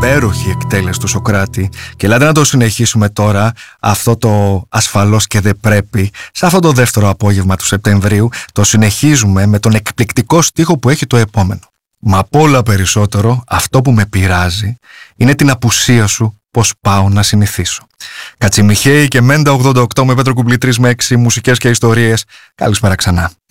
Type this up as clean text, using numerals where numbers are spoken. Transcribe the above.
υπέροχη εκτέλεση του Σωκράτη και ελάτε να το συνεχίσουμε τώρα αυτό το ασφαλώς και δεν πρέπει. Σε αυτό το δεύτερο απόγευμα του Σεπτεμβρίου το συνεχίζουμε με τον εκπληκτικό στίχο που έχει το επόμενο. Μα απ' όλα περισσότερο αυτό που με πειράζει είναι την απουσία σου, πως πάω να συνηθίσω. Κατσιμιχαίη και Μέντα 88 με Πέτρο Κουμπλή 3 με 6 μουσικές και ιστορίες. Καλησπέρα ξανά.